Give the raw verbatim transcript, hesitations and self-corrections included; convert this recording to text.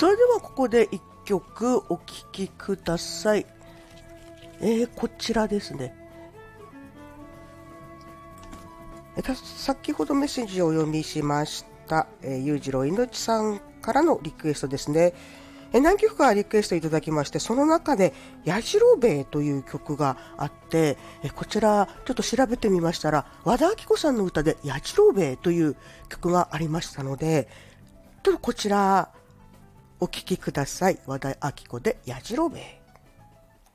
それではここでいっきょくお聴きください。えー、こちらですね。えた先ほどメッセージをお読みしました、えー、裕次郎いのちさんからのリクエストですね。えー、何曲かリクエストいただきまして、その中でやじろべえという曲があって、えー、こちらちょっと調べてみましたら、和田アキ子さんの歌でやじろべえという曲がありましたので、ちょっとこちらお聴きください。和田アキ子でやじろべえ。